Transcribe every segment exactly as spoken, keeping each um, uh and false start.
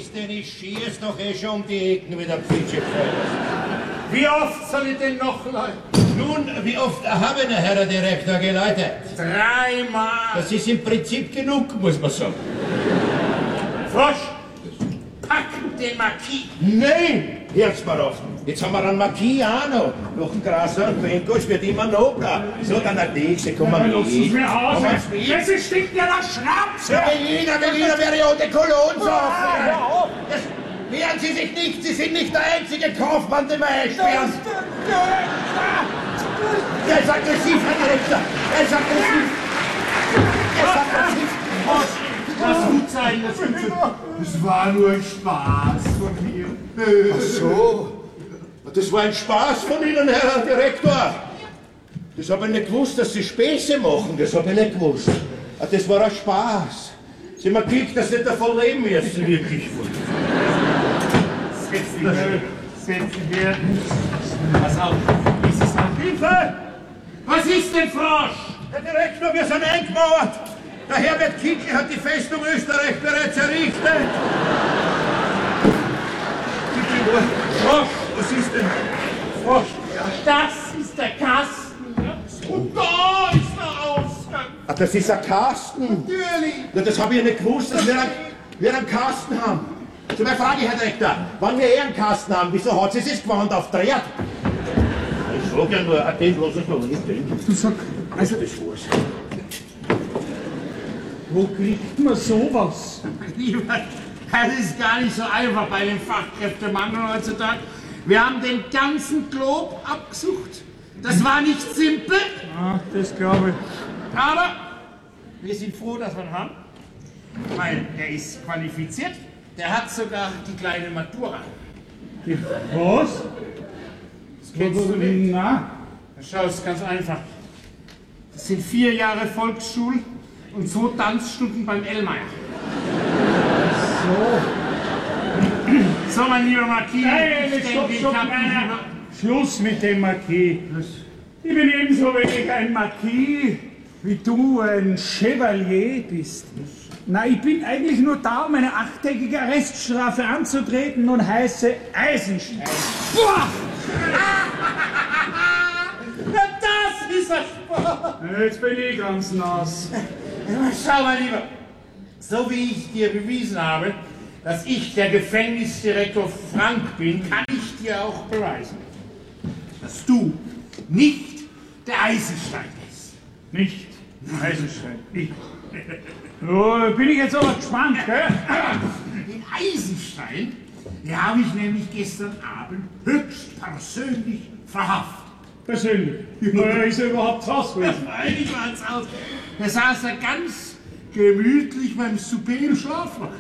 ist denn? Ich schieß doch eh schon um die Ecken wie der Pfitschepfeiler. Wie oft soll ich denn noch läuten? Nun, wie oft haben der Herr Direktor geläutet? Dreimal. Das ist im Prinzip genug, muss man sagen. Frosch, pack den Marquis. Nein, hört's mal auf. Jetzt haben wir einen Marquis auch noch. Noch ein Grasser und Benkosch wird immer nobler. So, dann der nächste, komm mal Lass mit. es mir aus. Komm Jetzt stinkt ja nach Schnaps. Ja, Berliner, Berliner wäre ja unter Kolonsache. Wehren Sie sich nicht, Sie sind nicht der einzige Kaufmann, den wir einsperren. Er ist aggressiv, Herr Direktor. Er ist aggressiv. Er ist aggressiv. Das gut sein, das gut sein. Das war nur ein Spaß von mir. Ach so. Das war ein Spaß von Ihnen, Herr Direktor. Das habe ich nicht gewusst, dass Sie Späße machen. Das habe ich nicht gewusst. Das war ein Spaß. Sie haben mir gekriegt, dass Sie nicht davon leben müssen, wirklich. Setz dich her. Setz dich her. Pass auf. Es ist ein Hilfe. Was ist denn, Frosch? Herr Direktor, wir sind eingemauert. Der Herbert Kickl hat die Festung Österreich bereits errichtet. Frosch. Was ist denn? Frosch. Das ist der Kasten. Und da ist der Ausgang. Ach, das ist ein Kasten. Natürlich. Ja, das habe ich ja nicht gewusst, dass wir einen, wir einen Kasten haben. Zu meiner Frage, Herr Direktor, wann wir eh einen Kasten haben, wieso hat sie sich gewandt auf Dreht? Ich sag ja nur, ein bloß ein nicht drin. Du sag, also, Das war's. wo kriegt man sowas? Lieber, das ist gar nicht so einfach bei dem Fachkräftemangel heutzutage. Wir haben den ganzen Glob abgesucht. Das war nicht simpel, Ach, das glaube ich. aber wir sind froh, dass wir ihn haben. Weil der ist qualifiziert. Der hat sogar die kleine Matura. Was? Das kennst du nicht. Na, Schau, es ist ganz einfach. Das sind vier Jahre Volksschul und zwei Tanzstunden beim Ellmeier. so. So, mein lieber Marquis, Nein, ich stopp, denke, ich stopp, habe nein, mich nein. über... Schluss mit dem Marquis. Ich bin ebenso wenig ein Marquis, wie du ein Chevalier bist. Na, ich bin eigentlich nur da, um eine achttägige Arreststrafe anzutreten und heiße Eisenstein. Boah! Na, das ist ein Spaß! Jetzt bin ich ganz nass. Schau mal, lieber, so wie ich dir bewiesen habe, dass ich der Gefängnisdirektor Frank bin, kann ich dir auch beweisen, dass du nicht der Eisenstein bist. Nicht Eisenstein. Ich. Oh, bin ich jetzt aber gespannt, gell? Den Eisenstein, den habe ich nämlich gestern Abend höchst persönlich verhaftet. Persönlich. Woher ist er überhaupt zu Hause gewesen? Freilich war es aus. Da saß er ganz gemütlich beim Souper im Schlafrock.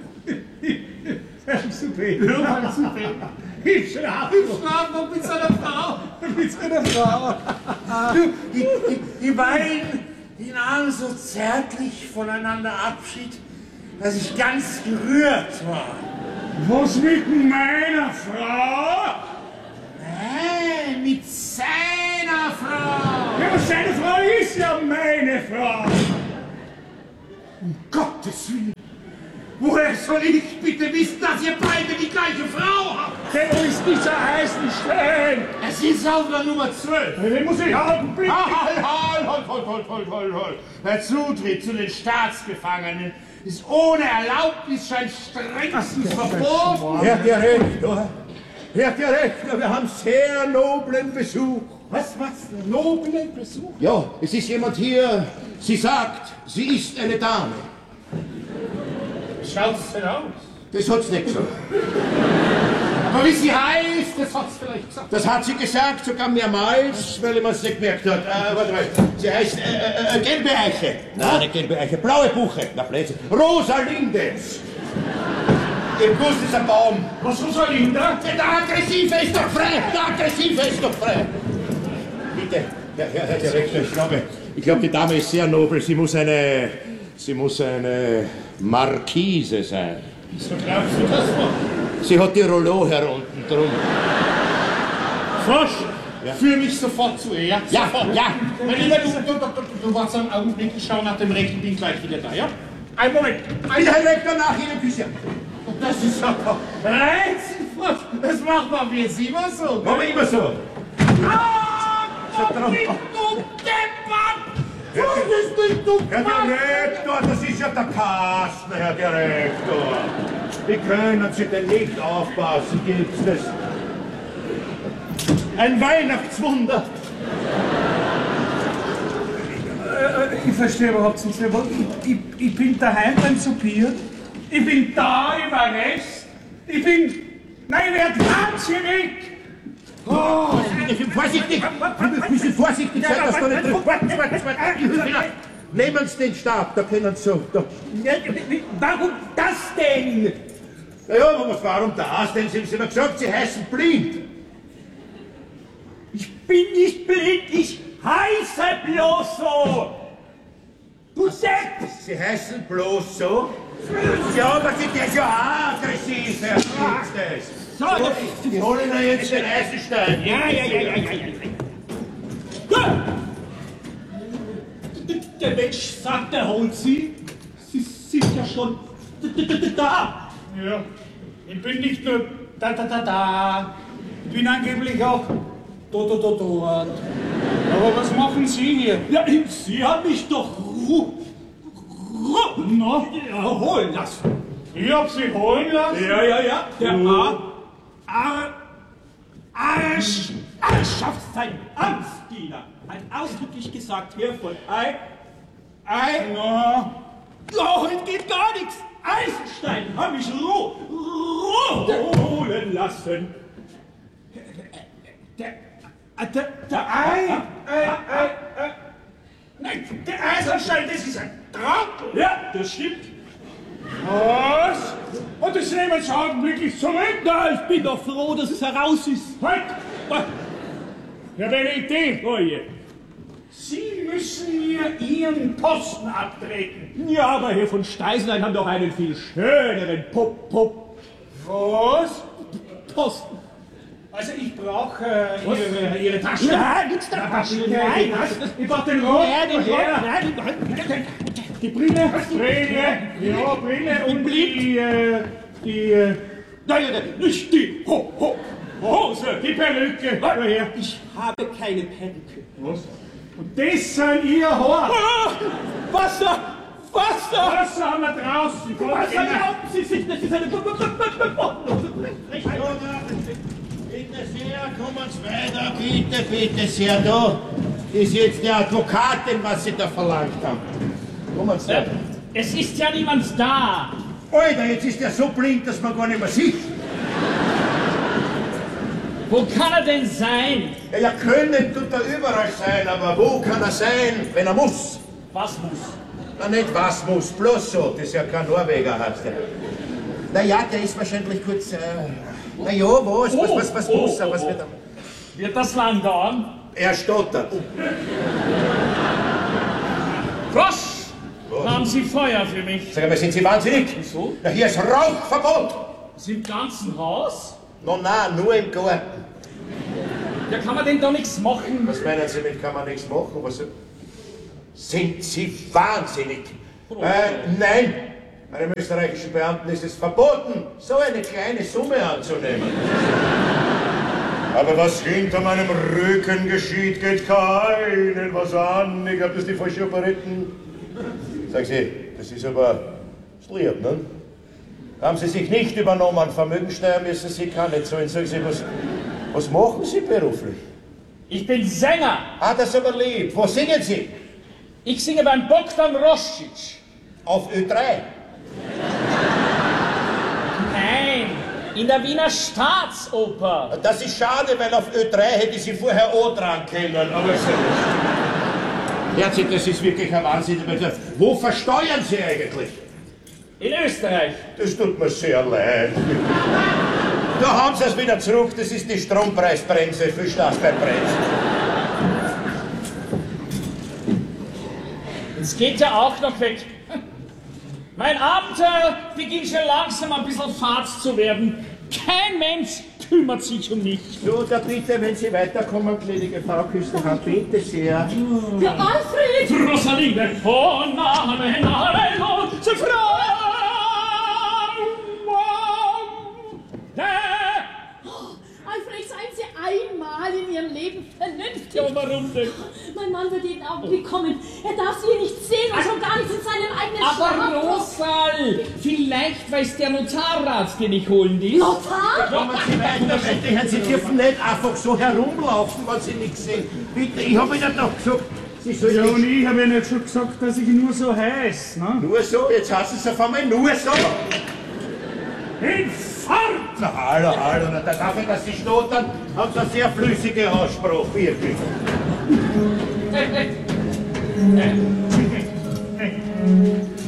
Beim Souper. Ja, beim Souper. Im Schlaf. Im Schlafrock mit seiner Frau. Mit seiner Frau. Die, die, die beiden, die nahmen so zärtlich voneinander Abschied, dass ich ganz gerührt war. Was mit meiner Frau? Nein, mit seiner Frau. Ja, aber seine Frau ist ja meine Frau. Um Gottes Willen. Woher soll ich bitte wissen, dass ihr beide die gleiche Frau habt? Der ist dieser Eisenstein. Es ist auf der Nummer zwölf. Den muss ich halten, bitte. Halt, halt, halt, halt, halt, halt, halt, halt. Der Zutritt zu den Staatsgefangenen ist ohne Erlaubnis schon strengstens verboten. Herr Direktor, Herr Direktor, wir haben sehr noblen Besuch. Was, was? Noblen Besuch? Ja, es ist jemand hier, sie sagt, sie ist eine Dame. Schaut's denn aus? Das hat's nicht gesagt. Aber wie sie heißt, das hat's vielleicht gesagt. Das hat sie gesagt, sogar mehrmals, weil man es nicht gemerkt hat. Äh, warte mal, sie heißt äh, äh, äh, gelbe Eiche. Nein, nicht gelbe Eiche, blaue Buche. Na, Blödsinn. Rosalinde. Im Guss ist ein Baum. Was, Rosalinde? Der Aggressive ist doch frei! Der Aggressive ist doch frei! Bitte, Herr, Herr, Herr Direktor, ich glaube, ich glaube, die Dame ist sehr nobel. Sie muss eine, sie muss eine Markise sein. So glaubst du das wohl? Sie hat die Rollo herunten drum. Frosch, ja. Führ mich sofort zu ihr, ja? Ja, sofort. ja. Mein Lieber, du, du, du, du, du warst einen Augenblick, ich schau nach dem Rechten, bin gleich wieder da, ja? Ein Moment. Ein Herr Direktor, nach Ihnen, Küsse. Das ist aber... Reizend, das macht man wie jetzt immer so. Machen wir immer so. Ah, drauf. du Deppert! Herr, Was ist denn du Herr Direktor, das ist ja der Kastner, Herr Direktor. Wie können Sie denn nicht aufpassen, gibt's das? Ein Weihnachtswunder. Äh, ich verstehe überhaupt nichts mehr. Ich, ich, ich bin daheim beim Soupieren. Ich bin da im Arrest. Ich bin... Nein, ich werde wahnsinnig! Oh, vorsichtig! Ein bisschen vorsichtig sein, dass du nicht drückst. Warte, warte, warte. Nehmen Sie den Stab, da können Sie so. Da. Warum das denn? Na ja, aber was, warum das? Denn Sie haben immer gesagt, Sie heißen blind. Ich bin nicht blind, ich heiße bloß so! Du Depp! Sie heißen bloß so? Ja, aber der ist ja auch aggressiv, Herr Schmidt. So, die, die holen ja jetzt den Eisenstein. Ja, ja, ja, ja, ja, ja. Ja. Der Mensch sagt, er holt Sie. Sie sind ja schon da. Ja, ich bin nicht nur da, da, da, da. Ich bin angeblich auch do, do, do, dort. Aber was machen Sie hier? Ja, Sie haben mich doch ru, ru, no, ja, holen lassen. Ich hab Sie holen lassen? Ja, ja, ja. Der A. Ar, Arsch, Arschschaft sein Amtsdiener hat ausdrücklich gesagt, Herr von Ei, Ei, no. Ja, heute geht gar nichts. Eisenstein habe ich roh, roh holen lassen. Der, der, der Ei, Ei, Ei, Ei. Nein, der Eisenstein, das ist ein Trottel. Ja, das stimmt. Was? Und das nehmen Sie augenblicklich zurück? Na, ich bin doch froh, dass es heraus ist. Halt! Ja, eine Idee, Leute. Sie müssen mir Ihren Posten abtreten. Ja, aber Herr von Steisenlein haben doch einen viel schöneren Pop, Pop. Was? Posten. Also ich brauche äh, ihre, ihre Tasche. Nein, nichts der Tasche. Nein, ich brauche den Rock. Nein, nein, die Brille. Brille. Ja, Brille und die, äh, die, äh, nein, nein, nicht die Ho, Ho, Hose, die Perücke. Woher? Ich habe keine Perücke. Was? Und das sind Ihr Haar. Ah, Wasser! Wasser! Wasser haben wir draußen. Was erlauben Sie sich? Das ist eine bodenlose Bitte sehr, kommen Sie weiter, bitte, bitte sehr, da ist jetzt die Advokatin, was Sie da verlangt haben. Kommen Sie weiter. Es ist ja niemand da. Alter, jetzt ist er so blind, dass man gar nicht mehr sieht. Wo kann er denn sein? Ja, ja, können tut er überall sein, aber wo kann er sein, wenn er muss? Was muss? Na, nicht was muss, bloß so, das ist ja kein Norweger, heißt der. Na ja, der ist wahrscheinlich kurz, äh, na ja, was, was, was, was oh, muss er, was oh, wird er? Wird das lang dauern? Er stottert. Frosch! Haben Sie Feuer für mich? Sag mal, sind Sie wahnsinnig? Wieso? Na, hier ist Rauchverbot. Sie im ganzen Haus? No, na, nur im Garten. Ja, kann man denn da nichts machen? Was meinen Sie mit, kann man nichts machen? Was, sind Sie wahnsinnig? Oh. Äh, nein, einem österreichischen Beamten ist es verboten, so eine kleine Summe anzunehmen. Aber was hinter meinem Rücken geschieht, geht keinen was an. Ich hab das die falsche Operetten. Sagen Sie, das ist aber striert, ne? Haben Sie sich nicht übernommen, Vermögensteuer müssen Sie keine zahlen. Sagen Sie, was, was machen Sie beruflich? Ich bin Sänger. Ah, das ist aber lieb. Wo singen Sie? Ich singe beim Bogdan Roscic. Auf Ö drei. Nein, in der Wiener Staatsoper. Das ist schade, weil auf Ö drei hätte ich Sie vorher auch dran können, aber so. Herzlich, das ist wirklich ein Wahnsinn. Wo versteuern Sie eigentlich? In Österreich. Das tut mir sehr leid. Da haben Sie es wieder zurück, das ist die Strompreisbremse für Staatsbeibremse. Es geht ja auch noch weg. Mein Abenteuer beginnt schon langsam ein bisschen fad zu werden. Kein Mensch kümmert sich um mich. So, da bitte, wenn Sie weiterkommen, gnädige Frau Küstenhand, bitte sehr. Der Alfred! Rosaline von Namen, Namen, zu Frau! Stunde. Mein Mann wird jeden Augenblick kommen. Er darf sie hier nicht sehen und schon gar nicht in seinem eigenen Aber Schlaf. Rosal, vielleicht weiß der Notarrat, den ich holen will. Notar? Kommen Sie weiter, bitte. Sie dürfen nicht einfach so herumlaufen, wenn Sie nichts sehen. Bitte, ich habe Ihnen doch gesagt, Sie sollen Ja, und nicht... ich habe ja nicht schon gesagt, dass ich nur so heiß, ne? Nur so, jetzt heißt es auf einmal nur so. Hinfort! Na, hallo, hallo, na, dafür, dass Sie stottern, haben Sie eine sehr flüssige Aussprache, wirklich. Äh, äh, äh,